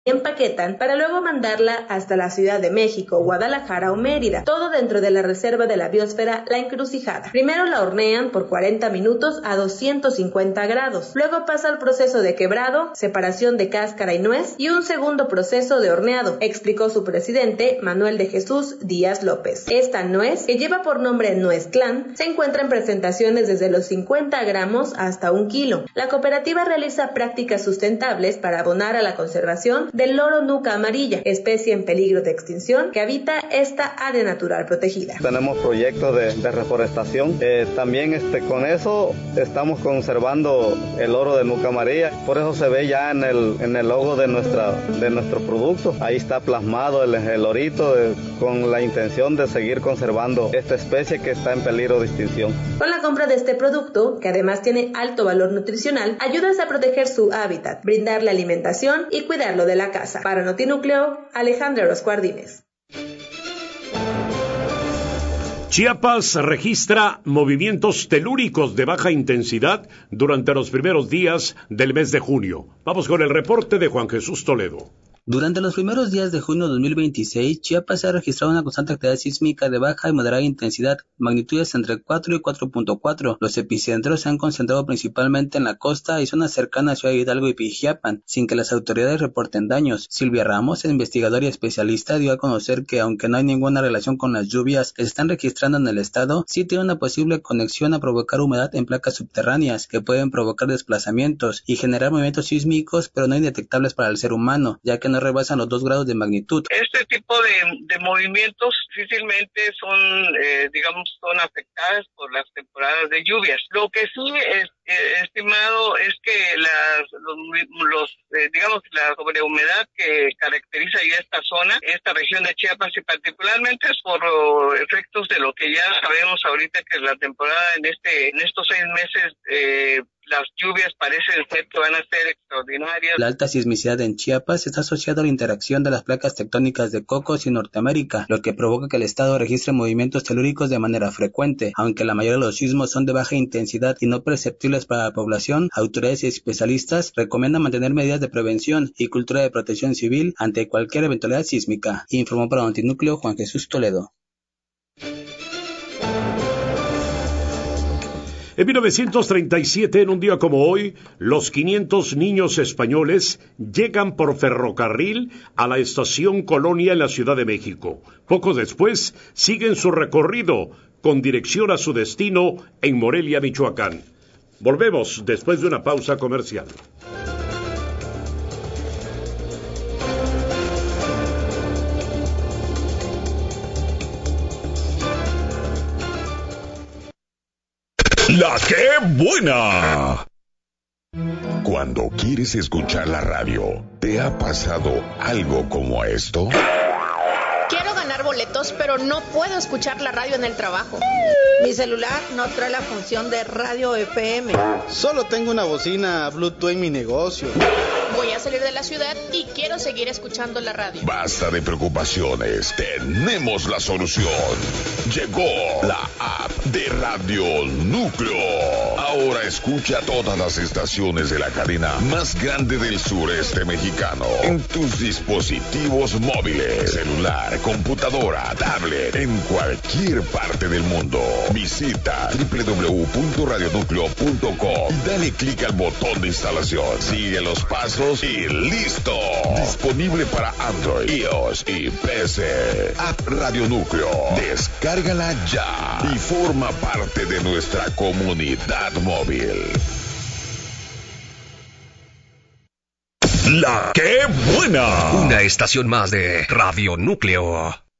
empaquetan para luego mandarla hasta la Ciudad de México, Guadalajara o Mérida, todo dentro de la reserva de la biosfera La Encrucijada. Primero la hornean por 40 minutos a 250 grados, luego pasa al proceso de quebrado, separación de cáscara y nuez y un segundo proceso de horneado, explicó su presidente Manuel de Jesús Díaz López. Esta nuez, que lleva por nombre Nuez Clan, se encuentra en presentaciones desde los 50 gramos hasta 1 kilo. La cooperativa realiza prácticas sustentables para abonar a la conservación del loro nuca amarilla, especie en peligro de extinción que habita esta área natural protegida. Tenemos proyectos de reforestación. También con eso estamos conservando el loro de nuca amarilla. Por eso se ve ya en el logo de nuestro producto. Ahí está plasmado el lorito con la intención de seguir conservando esta especie que está en peligro de extinción. Con la compra de este producto, que además tiene alto valor nutricional, ayudas a proteger su hábitat, brindarle alimentación y cuidarlo de la casa. Para Notinúcleo, Alejandra Orozco Ardínez. Chiapas registra movimientos telúricos de baja intensidad durante los primeros días del mes de junio. Vamos con el reporte de Juan Jesús Toledo. Durante los primeros días de junio de 2026, Chiapas ha registrado una constante actividad sísmica de baja y moderada intensidad, magnitudes entre 4 y 4.4. Los epicentros se han concentrado principalmente en la costa y zonas cercanas a Ciudad Hidalgo y Pijiapan, sin que las autoridades reporten daños. Silvia Ramos, investigadora y especialista, dio a conocer que aunque no hay ninguna relación con las lluvias que se están registrando en el estado, sí tiene una posible conexión a provocar humedad en placas subterráneas, que pueden provocar desplazamientos y generar movimientos sísmicos, pero no indetectables para el ser humano, ya que no rebasan los 2 grados de magnitud. Este tipo de movimientos difícilmente son afectadas por las temporadas de lluvias. Lo que sí es estimado es que la sobrehumedad que caracteriza ya esta zona, esta región de Chiapas, y particularmente es por efectos de lo que ya sabemos ahorita, que la temporada en estos 6 meses las lluvias parecen ser que van a ser extraordinarias. La alta sismicidad en Chiapas está asociada a la interacción de las placas tectónicas de Cocos y Norteamérica, lo que provoca que el estado registre movimientos telúricos de manera frecuente. Aunque la mayoría de los sismos son de baja intensidad y no perceptibles para la población, autoridades y especialistas recomiendan mantener medidas de prevención y cultura de protección civil ante cualquier eventualidad sísmica, informó para Notinúcleo Juan Jesús Toledo. En 1937, en un día como hoy, los 500 niños españoles llegan por ferrocarril a la estación Colonia en la Ciudad de México. Poco después, siguen su recorrido con dirección a su destino en Morelia, Michoacán. Volvemos después de una pausa comercial. ¡La qué buena! Cuando quieres escuchar la radio, ¿te ha pasado algo como esto? Quiero ganar boletos, pero no puedo escuchar la radio en el trabajo. Mi celular no trae la función de radio FM. Solo tengo una bocina Bluetooth en mi negocio. Voy a salir de la ciudad y quiero seguir escuchando la radio. Basta de preocupaciones, tenemos la solución. Llegó la app de Radio Núcleo. Ahora escucha todas las estaciones de la cadena más grande del sureste mexicano en tus dispositivos móviles, celular, computadora, tablet, en cualquier parte del mundo. Visita www.radionucleo.com y dale clic al botón de instalación. Sigue los pasos y listo. Disponible para Android, iOS y PC. App Radio Núcleo. Descárgala ya y forma parte de nuestra comunidad móvil. ¡La qué buena! Una estación más de Radio Núcleo.